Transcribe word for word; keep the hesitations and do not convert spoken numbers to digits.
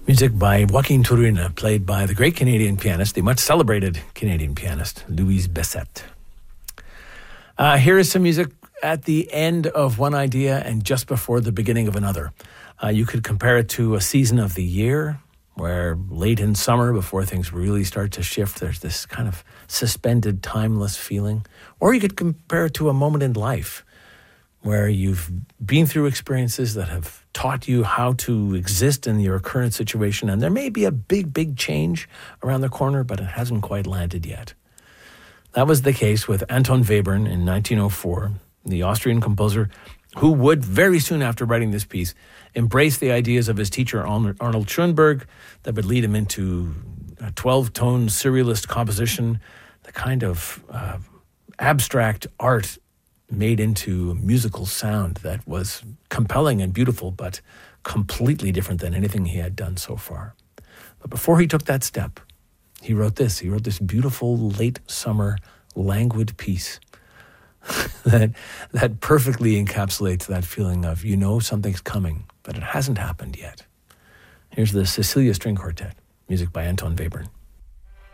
Music by Joaquin Turina, played by the great Canadian pianist, the much celebrated Canadian pianist, Louise Bessette. Uh, here is some music at the end of one idea and just before the beginning of another. Uh, you could compare it to a season of the year where late in summer, before things really start to shift, there's this kind of suspended, timeless feeling. Or you could compare it to a moment in life where you've been through experiences that have taught you how to exist in your current situation, and there may be a big, big change around the corner, but it hasn't quite landed yet. That was the case with Anton Webern in nineteen oh four, the Austrian composer who would, very soon after writing this piece, embrace the ideas of his teacher Arnold Schoenberg that would lead him into a twelve-tone serialist composition, the kind of uh, abstract art made into a musical sound that was compelling and beautiful, but completely different than anything he had done so far. But before he took that step, he wrote this. He wrote this beautiful late summer languid piece that that perfectly encapsulates that feeling of, you know, something's coming, but it hasn't happened yet. Here's the Cecilia String Quartet, music by Anton Webern.